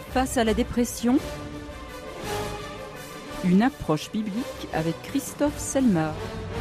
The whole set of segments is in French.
Face à la dépression, une approche biblique avec Christophe Selmar.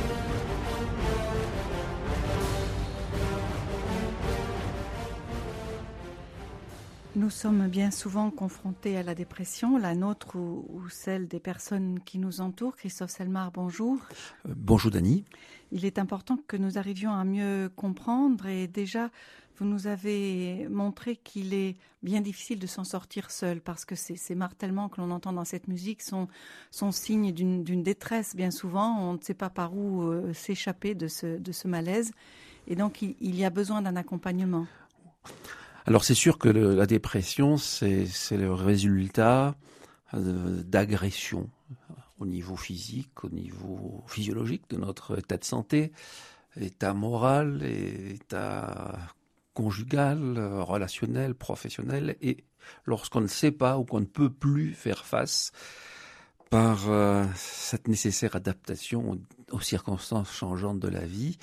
Nous sommes bien souvent confrontés à la dépression, la nôtre ou celle des personnes qui nous entourent. Christophe Selmar, bonjour. Bonjour Dany. Il est important que nous arrivions à mieux comprendre et déjà, vous nous avez montré qu'il est bien difficile de s'en sortir seul parce que ces martèlements que l'on entend dans cette musique sont signes d'une détresse bien souvent. On ne sait pas par où s'échapper de ce malaise et donc il y a besoin d'un accompagnement. Alors c'est sûr que la dépression, c'est le résultat d'agressions au niveau physique, au niveau physiologique de notre état de santé, état moral, état conjugal, relationnel, professionnel. Et lorsqu'on ne sait pas ou qu'on ne peut plus faire face par cette nécessaire adaptation aux circonstances changeantes de la vie,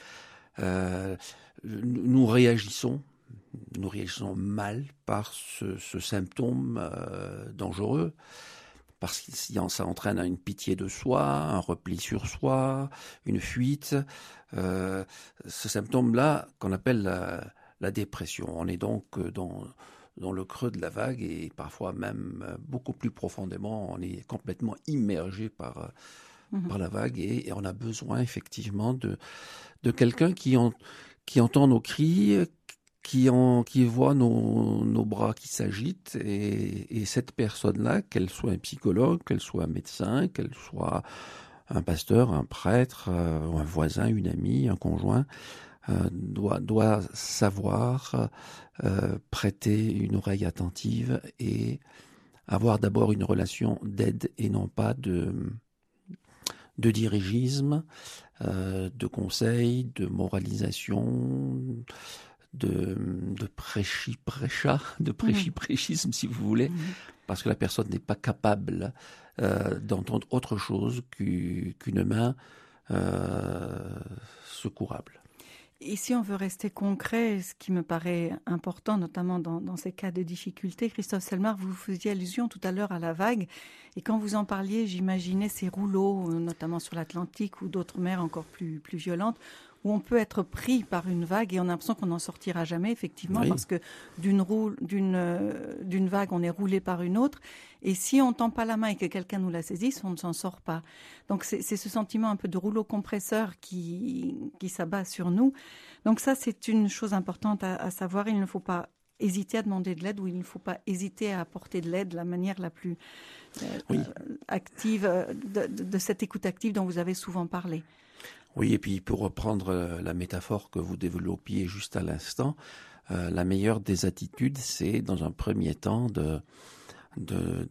nous réagissons mal par ce symptôme dangereux, parce que ça entraîne une pitié de soi, un repli sur soi, une fuite. Ce symptôme-là qu'on appelle la dépression. On est donc dans le creux de la vague et parfois même beaucoup plus profondément, on est complètement immergé par la vague et on a besoin effectivement de quelqu'un qui entend nos cris, qui voit nos bras qui s'agitent et cette personne-là, qu'elle soit un psychologue, qu'elle soit un médecin, qu'elle soit un pasteur, un prêtre, un voisin, une amie, un conjoint, doit savoir prêter une oreille attentive et avoir d'abord une relation d'aide et non pas de dirigisme, de conseil, de moralisation, de prêchis-prêchisme, si vous voulez, parce que la personne n'est pas capable d'entendre autre chose qu'une main secourable. Et si on veut rester concret, ce qui me paraît important, notamment dans ces cas de difficulté, Christophe Selmar, vous faisiez allusion tout à l'heure à la vague. Et quand vous en parliez, j'imaginais ces rouleaux, notamment sur l'Atlantique ou d'autres mers encore plus violentes, où on peut être pris par une vague et on a l'impression qu'on n'en sortira jamais, effectivement, oui. Parce que d'une vague, on est roulé par une autre. Et si on ne tend pas la main et que quelqu'un nous la saisisse, on ne s'en sort pas. Donc c'est ce sentiment un peu de rouleau compresseur qui s'abat sur nous. Donc ça, c'est une chose importante à savoir. Il ne faut pas hésiter à demander de l'aide ou il ne faut pas hésiter à apporter de l'aide de la manière la plus active, de cette écoute active dont vous avez souvent parlé. Oui, et puis pour reprendre la métaphore que vous développiez juste à l'instant, la meilleure des attitudes, c'est dans un premier temps de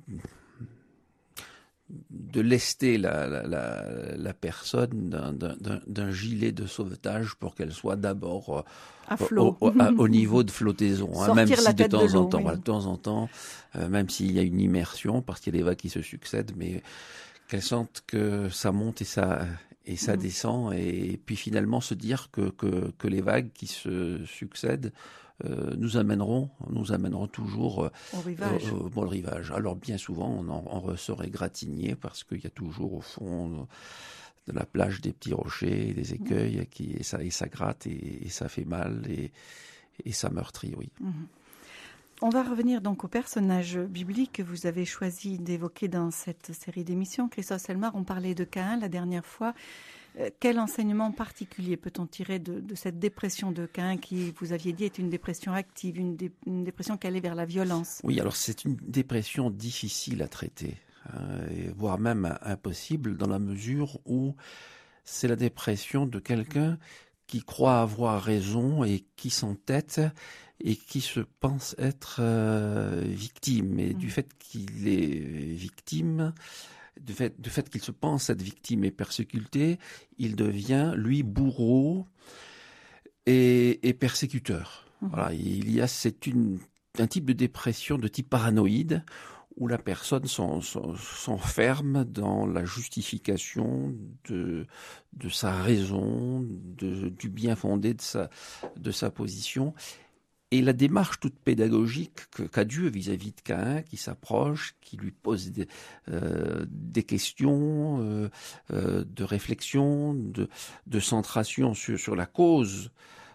lester la personne d'un gilet de sauvetage pour qu'elle soit d'abord à flot. au niveau de flottaison, même si de temps en temps, oui. De temps en temps, même s'il y a une immersion, parce qu'il y a des vagues qui se succèdent, mais qu'elle sente que ça monte et ça descend, et puis finalement se dire que les vagues qui se succèdent nous amèneront toujours au rivage. Au rivage. Alors bien souvent, on ressort égratigné parce qu'il y a toujours au fond de la plage des petits rochers, des écueils, et ça gratte et ça fait mal et ça meurtrit, oui. On va revenir donc au personnage biblique que vous avez choisi d'évoquer dans cette série d'émissions. Christophe Selmar, on parlait de Caïn la dernière fois. Quel enseignement particulier peut-on tirer de cette dépression de Caïn qui, vous aviez dit, est une dépression active, une dépression qui allait vers la violence? Oui, alors c'est une dépression difficile à traiter, voire même impossible dans la mesure où c'est la dépression de quelqu'un qui croit avoir raison et qui s'entête et qui se pense être victime. Et du fait qu'il est victime, du fait qu'il se pense être victime et persécuté, il devient, lui, bourreau et persécuteur. Voilà, c'est un type de dépression de type paranoïde où la personne s'enferme dans la justification de sa raison, du bien fondé de sa position. Et la démarche toute pédagogique qu'a Dieu vis-à-vis de Caïn, qui s'approche, qui lui pose des questions de réflexion, de centration sur la cause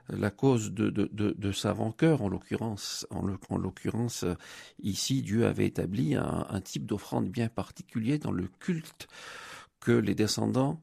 de sa rancœur, en l'occurrence, ici, Dieu avait établi un type d'offrande bien particulier dans le culte que les descendants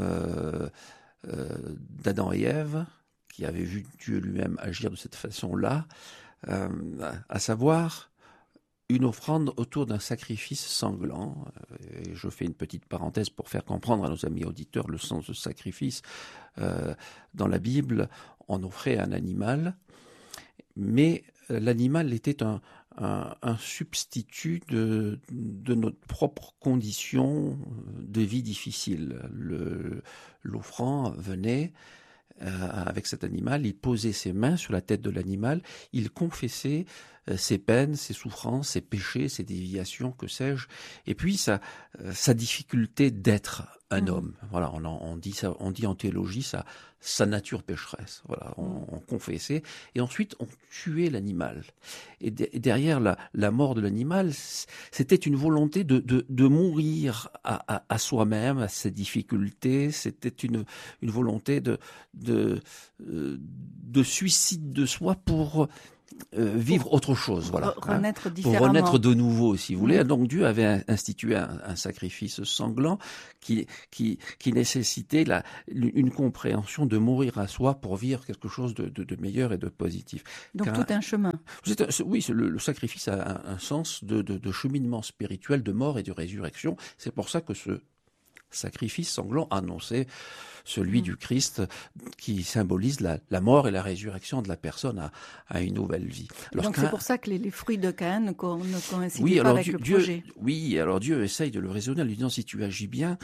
d'Adam et Ève, qui avaient vu Dieu lui-même agir de cette façon-là, à savoir une offrande autour d'un sacrifice sanglant. Et je fais une petite parenthèse pour faire comprendre à nos amis auditeurs le sens de sacrifice. Dans la Bible, on offrait un animal, mais l'animal était un substitut de notre propre condition de vie difficile. L'offrant venait avec cet animal, il posait ses mains sur la tête de l'animal, il confessait ses peines, ses souffrances, ses péchés, ses déviations, que sais-je, et puis sa difficulté d'être un homme. Voilà, on dit en théologie sa nature pécheresse. Voilà, on confessait, et ensuite on tuait l'animal. Et derrière la mort de l'animal, c'était une volonté de mourir à soi-même, à ses difficultés. C'était une volonté de suicide de soi pour vivre autre chose, voilà, renaître différemment. Pour renaître de nouveau, si vous voulez. Donc Dieu avait institué un sacrifice sanglant qui nécessitait une compréhension de mourir à soi pour vivre quelque chose de meilleur et de positif. Donc tout un chemin. Oui, le sacrifice a un sens de cheminement spirituel, de mort et de résurrection. C'est pour ça que ce sacrifice sanglant annonçait celui du Christ, qui symbolise la mort et la résurrection de la personne à une nouvelle vie. Alors, donc c'est pour ça que les fruits de Caïn ne coïncident pas avec le projet. Oui, alors Dieu essaye de le raisonner en lui disant, si tu agis bien,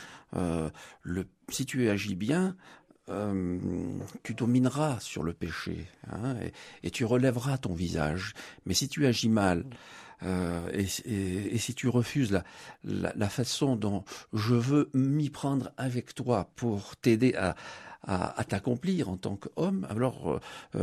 tu domineras sur le péché, hein, et tu relèveras ton visage. Mais si tu agis mal, et si tu refuses la façon dont je veux m'y prendre avec toi pour t'aider à t'accomplir en tant qu'homme, alors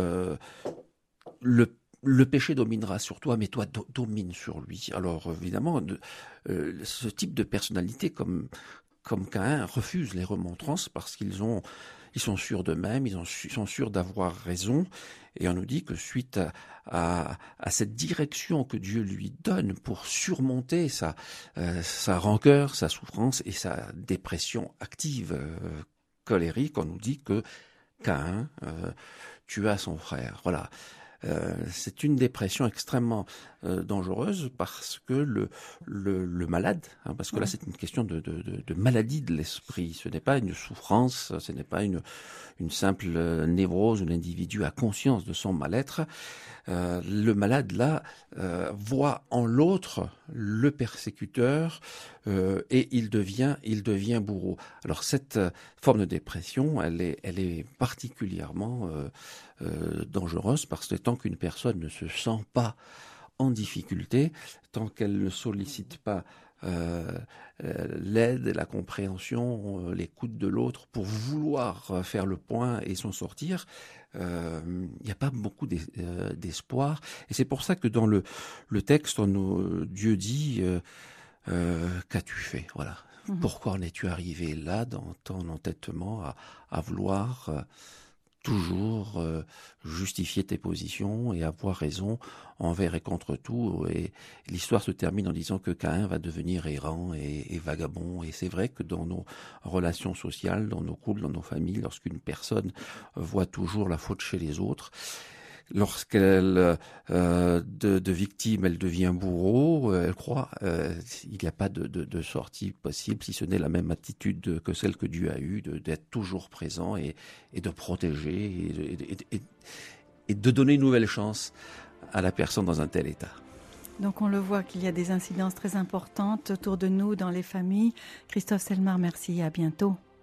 le péché dominera sur toi, mais toi domine sur lui. Alors évidemment, ce type de personnalité comme Caïn refuse les remontrances parce qu'ils sont sûrs d'eux-mêmes, ils sont sûrs d'avoir raison. Et on nous dit que suite à cette direction que Dieu lui donne pour surmonter sa rancœur, sa souffrance et sa dépression active, colérique, on nous dit que Caïn tua son frère. Voilà. C'est une dépression extrêmement dangereuse parce que le malade, hein, parce que là c'est une question de maladie de l'esprit, ce n'est pas une souffrance, ce n'est pas une simple névrose où l'individu a conscience de son mal-être. Le malade là voit en l'autre le persécuteur et il devient bourreau. Alors cette forme de dépression, elle est particulièrement dangereuse parce que tant qu'une personne ne se sent pas en difficulté, tant qu'elle ne sollicite pas l'aide, la compréhension, l'écoute de l'autre pour vouloir faire le point et s'en sortir, il n'y a pas beaucoup d'espoir. Et c'est pour ça que dans le texte, Dieu dit qu'as-tu fait? Voilà. Pourquoi en es-tu arrivé là dans ton entêtement à vouloir toujours justifier tes positions et avoir raison envers et contre tout. Et l'histoire se termine en disant que Caïn va devenir errant et vagabond. Et c'est vrai que dans nos relations sociales, dans nos couples, dans nos familles, lorsqu'une personne voit toujours la faute chez les autres, lorsqu'elle de victime, elle devient bourreau, elle croit il n'y a pas de sortie possible, si ce n'est la même attitude que celle que Dieu a eue, d'être toujours présent et de protéger et de donner une nouvelle chance à la personne dans un tel état. Donc on le voit qu'il y a des incidences très importantes autour de nous, dans les familles. Christophe Selmar, merci, à bientôt.